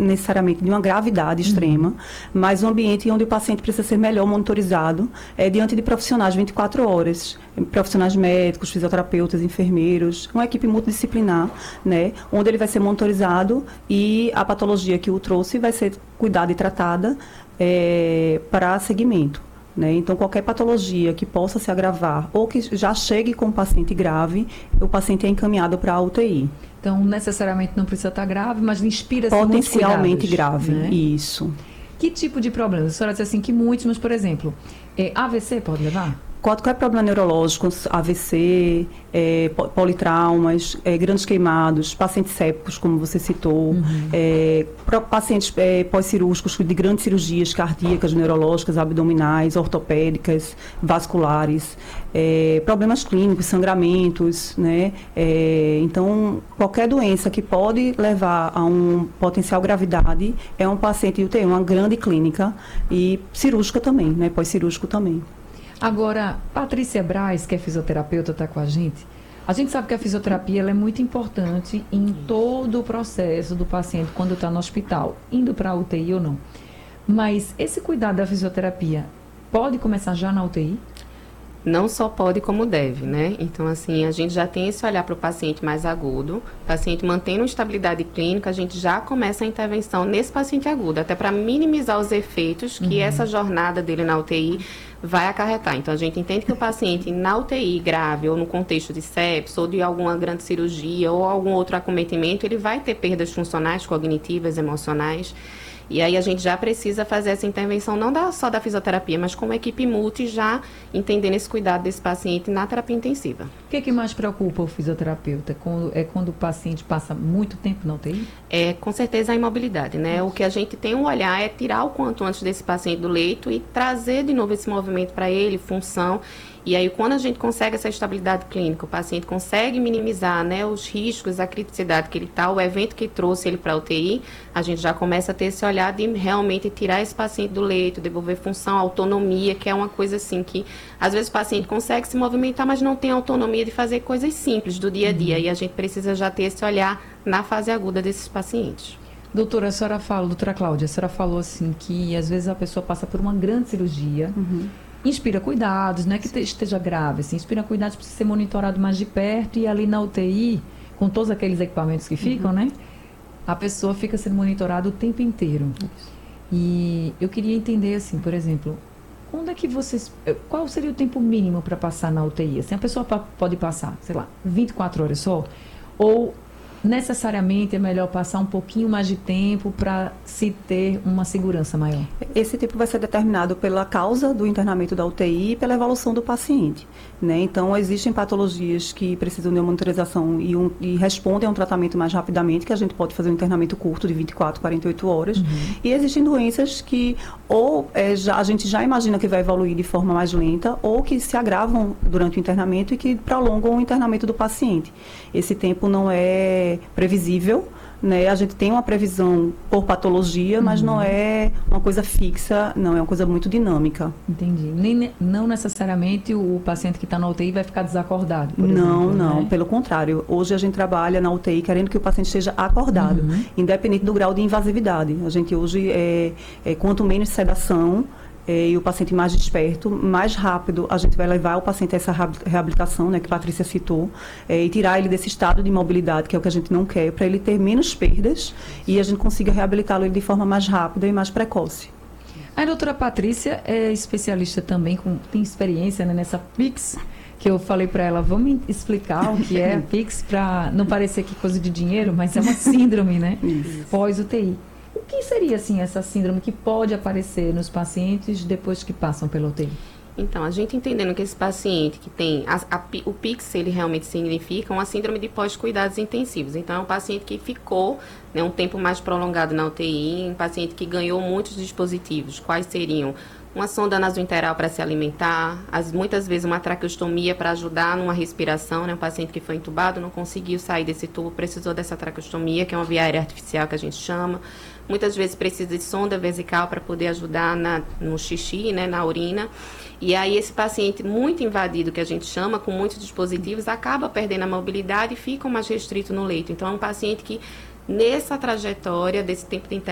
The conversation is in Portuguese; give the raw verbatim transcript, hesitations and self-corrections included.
necessariamente de uma gravidade extrema, uhum. mas um ambiente onde o paciente precisa ser melhor monitorizado é, diante de profissionais vinte e quatro horas, profissionais médicos, fisioterapeutas, enfermeiros, uma equipe multidisciplinar, né, onde ele vai ser monitorizado e a patologia que o trouxe vai ser cuidada e tratada é, para seguimento. Né? Então, qualquer patologia que possa se agravar ou que já chegue com um paciente grave, o paciente é encaminhado para a U T I. Então, necessariamente não precisa estar grave, mas inspira-se potencialmente grave, né? Isso. Que tipo de problema? A senhora disse assim que muitos, mas, por exemplo, é, A V C pode levar? Qualquer problema neurológico, A V C, é, politraumas, é, grandes queimados, pacientes sépticos, como você citou, uhum. é, pacientes é, pós-cirúrgicos de grandes cirurgias cardíacas, neurológicas, abdominais, ortopédicas, vasculares, é, problemas clínicos, sangramentos, né? É, então, qualquer doença que pode levar a um potencial gravidade é um paciente U T I, uma grande clínica e cirúrgica também, né? Pós-cirúrgico também. Agora, Patrícia Braz, que é fisioterapeuta, está com a gente. A gente sabe que a fisioterapia ela é muito importante em todo o processo do paciente quando está no hospital, indo para a U T I ou não. Mas esse cuidado da fisioterapia pode começar já na U T I? Não só pode, como deve, né? Então, assim, a gente já tem esse olhar para o paciente mais agudo. O paciente mantendo uma estabilidade clínica, a gente já começa a intervenção nesse paciente agudo, até para minimizar os efeitos que uhum. essa jornada dele na U T I vai acarretar. Então, a gente entende que o paciente na U T I grave, ou no contexto de sepsis, ou de alguma grande cirurgia, ou algum outro acometimento, ele vai ter perdas funcionais, cognitivas, emocionais. E aí a gente já precisa fazer essa intervenção, não da, só da fisioterapia, mas como equipe multi, já entendendo esse cuidado desse paciente na terapia intensiva. O que é que mais preocupa o fisioterapeuta? Quando, é quando o paciente passa muito tempo na U T I? É, com certeza, a imobilidade, né? O que a gente tem um olhar é tirar o quanto antes desse paciente do leito e trazer de novo esse movimento para ele, função. E aí, quando a gente consegue essa estabilidade clínica, o paciente consegue minimizar, né, os riscos, a criticidade que ele está, o evento que trouxe ele para a U T I, a gente já começa a ter esse olhar de realmente tirar esse paciente do leito, devolver função, autonomia, que é uma coisa assim que, às vezes, o paciente consegue se movimentar, mas não tem autonomia de fazer coisas simples do dia a dia. Uhum. E a gente precisa já ter esse olhar na fase aguda desses pacientes. Doutora, a senhora fala, doutora Cláudia, a senhora falou assim que, às vezes, a pessoa passa por uma grande cirurgia, uhum. inspira cuidados, não é que esteja grave, assim, inspira cuidados para ser monitorado mais de perto e ali na U T I, com todos aqueles equipamentos que ficam, uhum. né? A pessoa fica sendo monitorada o tempo inteiro. Isso. E eu queria entender, assim, por exemplo, quando é que vocês... Qual seria o tempo mínimo para passar na U T I? Assim, a pessoa pode passar, sei lá, vinte e quatro horas só? Ou necessariamente é melhor passar um pouquinho mais de tempo para se ter uma segurança maior? Esse tempo vai ser determinado pela causa do internamento da U T I e pela evolução do paciente, né? Então, existem patologias que precisam de uma monitorização e, um, e respondem a um tratamento mais rapidamente, que a gente pode fazer um internamento curto de vinte e quatro, quarenta e oito horas. Uhum. E existem doenças que ou é, já, a gente já imagina que vai evoluir de forma mais lenta ou que se agravam durante o internamento e que prolongam o internamento do paciente. Esse tempo não é previsível, né? A gente tem uma previsão por patologia, mas uhum. não é uma coisa fixa, não, é uma coisa muito dinâmica. Entendi. Nem, não necessariamente o paciente que está na U T I vai ficar desacordado, por não, exemplo, não, né? Pelo contrário. Hoje a gente trabalha na U T I querendo que o paciente esteja acordado, uhum. independente do grau de invasividade. A gente hoje, é, é, quanto menos sedação, É, e o paciente mais desperto, mais rápido a gente vai levar o paciente a essa reabilitação, né, que a Patrícia citou, é, e tirar ele desse estado de imobilidade, que é o que a gente não quer, para ele ter menos perdas e a gente consiga reabilitá-lo de forma mais rápida e mais precoce. A doutora Patrícia é especialista também, com, tem experiência, né, nessa P I X, que eu falei para ela, vamos explicar o que é a P I X, para não parecer que coisa de dinheiro, mas é uma síndrome, né, pós-U T I. O que seria, assim, essa síndrome que pode aparecer nos pacientes depois que passam pela U T I? Então, a gente entendendo que esse paciente que tem, a, a, o P I X, ele realmente significa uma síndrome de pós-cuidados intensivos. Então, é um paciente que ficou, né, um tempo mais prolongado na U T I, um paciente que ganhou muitos dispositivos. Quais seriam? Uma sonda nasointeral para se alimentar, as, muitas vezes uma traqueostomia para ajudar numa respiração, né? Um paciente que foi entubado, não conseguiu sair desse tubo, precisou dessa traqueostomia, que é uma via aérea artificial que a gente chama. Muitas vezes precisa de sonda vesical para poder ajudar na, no xixi, né, na urina. E aí esse paciente muito invadido, que a gente chama, com muitos dispositivos, acaba perdendo a mobilidade e fica mais restrito no leito. Então é um paciente que, nessa trajetória desse tempo de